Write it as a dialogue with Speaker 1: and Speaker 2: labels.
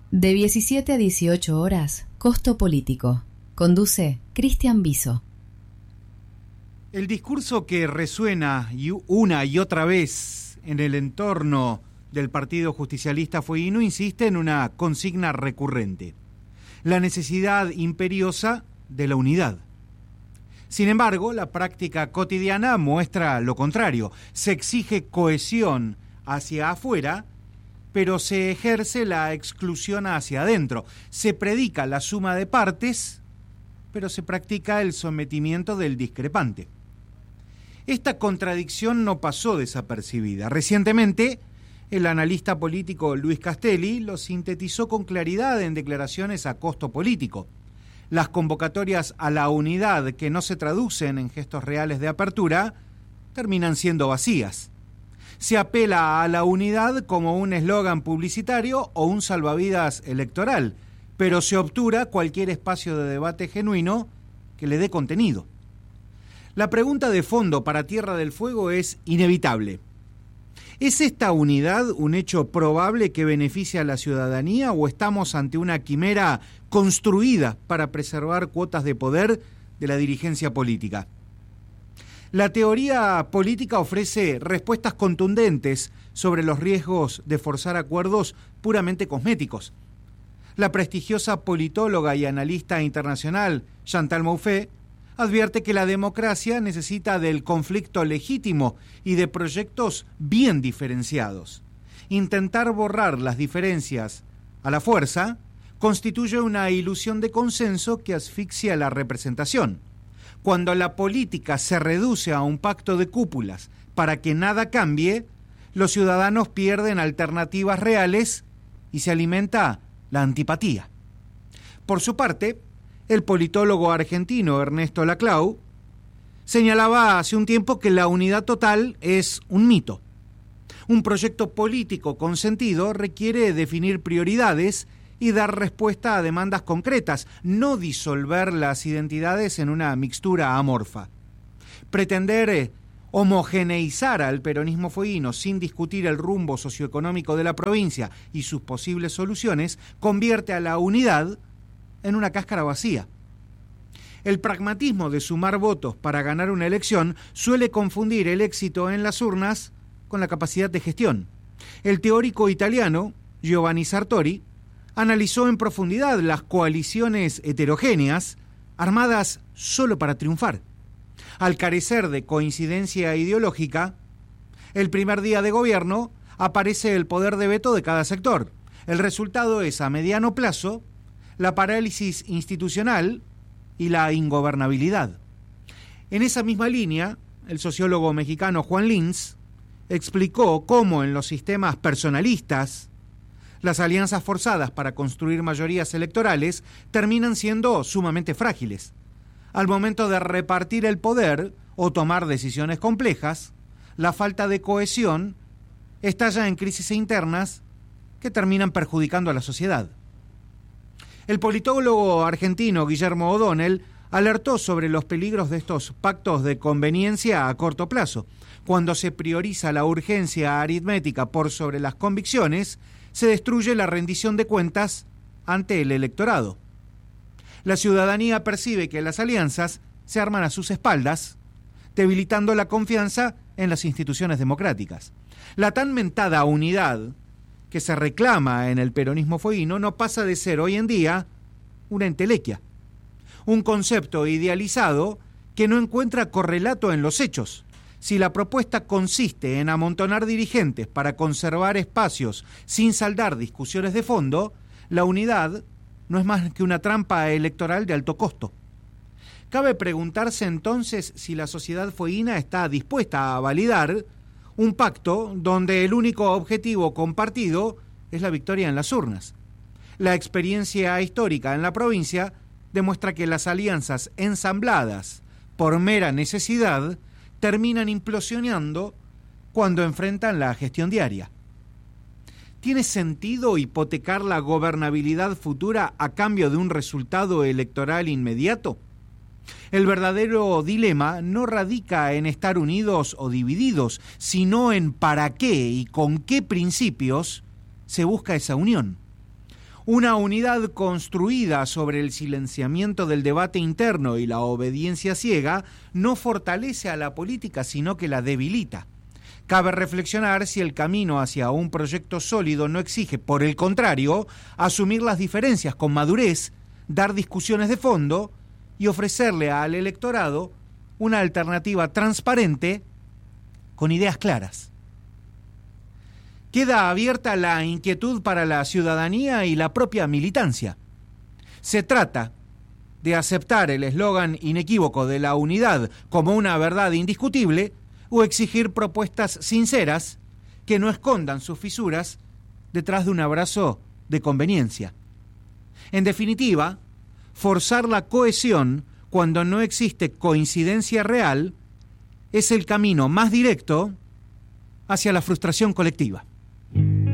Speaker 1: De 17 a 18 horas, Costo Político. Conduce Cristian Biso.
Speaker 2: El discurso que resuena una y otra vez en el entorno del Partido Justicialista Fueguino insiste en una consigna recurrente: la necesidad imperiosa de la unidad. Sin embargo, la práctica cotidiana muestra lo contrario. Se exige cohesión hacia afuera, pero se ejerce la exclusión hacia adentro. Se predica la suma de partes, pero se practica el sometimiento del discrepante. Esta contradicción no pasó desapercibida. Recientemente, el analista político Luis Castelli lo sintetizó con claridad en declaraciones a Costo Político. Las convocatorias a la unidad que no se traducen en gestos reales de apertura terminan siendo vacías. Se apela a la unidad como un eslogan publicitario o un salvavidas electoral, pero se obtura cualquier espacio de debate genuino que le dé contenido. La pregunta de fondo para Tierra del Fuego es inevitable. ¿Es esta unidad un hecho probable que beneficie a la ciudadanía o estamos ante una quimera construida para preservar cuotas de poder de la dirigencia política? La teoría política ofrece respuestas contundentes sobre los riesgos de forzar acuerdos puramente cosméticos. La prestigiosa politóloga y analista internacional Chantal Mouffe advierte que la democracia necesita del conflicto legítimo y de proyectos bien diferenciados. Intentar borrar las diferencias a la fuerza constituye una ilusión de consenso que asfixia la representación. Cuando la política se reduce a un pacto de cúpulas para que nada cambie, los ciudadanos pierden alternativas reales y se alimenta la antipatía. Por su parte, el politólogo argentino Ernesto Laclau señalaba hace un tiempo que la unidad total es un mito. Un proyecto político con sentido requiere definir prioridades y dar respuesta a demandas concretas, no disolver las identidades en una mixtura amorfa. Pretender homogeneizar al peronismo fueguino sin discutir el rumbo socioeconómico de la provincia y sus posibles soluciones convierte a la unidad en una cáscara vacía. El pragmatismo de sumar votos para ganar una elección suele confundir el éxito en las urnas con la capacidad de gestión. El teórico italiano Giovanni Sartori analizó en profundidad las coaliciones heterogéneas armadas solo para triunfar. Al carecer de coincidencia ideológica, el primer día de gobierno aparece el poder de veto de cada sector. El resultado es, a mediano plazo, la parálisis institucional y la ingobernabilidad. En esa misma línea, el sociólogo mexicano Juan Linz explicó cómo en los sistemas personalistas las alianzas forzadas para construir mayorías electorales terminan siendo sumamente frágiles. Al momento de repartir el poder o tomar decisiones complejas, la falta de cohesión estalla en crisis internas que terminan perjudicando a la sociedad. El politólogo argentino Guillermo O'Donnell alertó sobre los peligros de estos pactos de conveniencia a corto plazo. Cuando se prioriza la urgencia aritmética por sobre las convicciones, se destruye la rendición de cuentas ante el electorado. La ciudadanía percibe que las alianzas se arman a sus espaldas, debilitando la confianza en las instituciones democráticas. La tan mentada unidad que se reclama en el peronismo fueguino no pasa de ser hoy en día una entelequia, un concepto idealizado que no encuentra correlato en los hechos. Si la propuesta consiste en amontonar dirigentes para conservar espacios sin saldar discusiones de fondo, la unidad no es más que una trampa electoral de alto costo. Cabe preguntarse entonces si la sociedad fueguina está dispuesta a validar un pacto donde el único objetivo compartido es la victoria en las urnas. La experiencia histórica en la provincia demuestra que las alianzas ensambladas por mera necesidad terminan implosionando cuando enfrentan la gestión diaria. ¿Tiene sentido hipotecar la gobernabilidad futura a cambio de un resultado electoral inmediato? El verdadero dilema no radica en estar unidos o divididos, sino en para qué y con qué principios se busca esa unión. Una unidad construida sobre el silenciamiento del debate interno y la obediencia ciega no fortalece a la política, sino que la debilita. Cabe reflexionar si el camino hacia un proyecto sólido no exige, por el contrario, asumir las diferencias con madurez, dar discusiones de fondo y ofrecerle al electorado una alternativa transparente con ideas claras. Queda abierta la inquietud para la ciudadanía y la propia militancia. Se trata de aceptar el eslogan inequívoco de la unidad como una verdad indiscutible o exigir propuestas sinceras que no escondan sus fisuras detrás de un abrazo de conveniencia. En definitiva, forzar la cohesión cuando no existe coincidencia real es el camino más directo hacia la frustración colectiva.